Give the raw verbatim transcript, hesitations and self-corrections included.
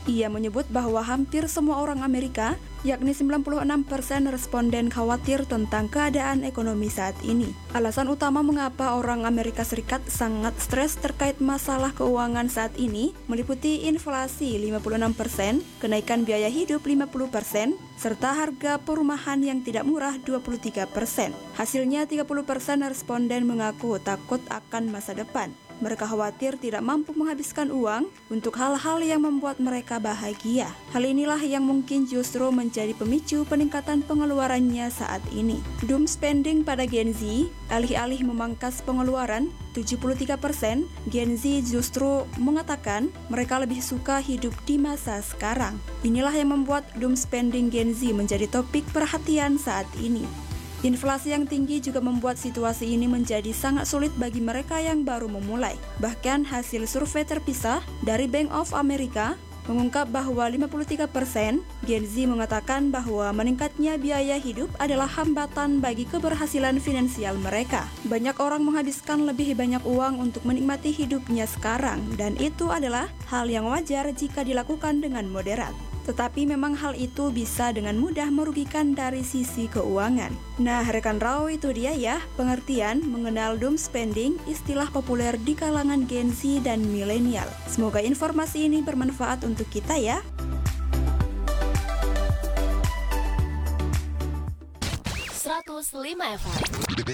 Ia menyebut bahwa hampir semua orang Amerika, yakni sembilan puluh enam persen responden khawatir tentang keadaan ekonomi saat ini. Alasan utama mengapa orang Amerika Serikat sangat stres terkait masalah keuangan saat ini meliputi inflasi lima puluh enam persen, kenaikan biaya hidup lima puluh persen, serta harga perumahan yang tidak murah dua puluh tiga persen. Hasilnya tiga puluh persen responden mengaku takut akan masa depan. Mereka khawatir tidak mampu menghabiskan uang untuk hal-hal yang membuat mereka bahagia. Hal inilah yang mungkin justru menjadi pemicu peningkatan pengeluarannya saat ini. Doom spending pada Gen Z, alih-alih memangkas pengeluaran, tujuh puluh tiga persen Gen Z justru mengatakan mereka lebih suka hidup di masa sekarang. Inilah yang membuat doom spending Gen Z menjadi topik perhatian saat ini. Inflasi yang tinggi juga membuat situasi ini menjadi sangat sulit bagi mereka yang baru memulai. Bahkan hasil survei terpisah dari Bank of America mengungkap bahwa lima puluh tiga persen Gen Z mengatakan bahwa meningkatnya biaya hidup adalah hambatan bagi keberhasilan finansial mereka. Banyak orang menghabiskan lebih banyak uang untuk menikmati hidupnya sekarang, dan itu adalah hal yang wajar jika dilakukan dengan moderat. Tetapi memang hal itu bisa dengan mudah merugikan dari sisi keuangan. Nah, rekan Raw, itu dia ya pengertian mengenal doom spending, istilah populer di kalangan Gen Z dan milenial. Semoga informasi ini bermanfaat untuk kita ya. seratus lima F M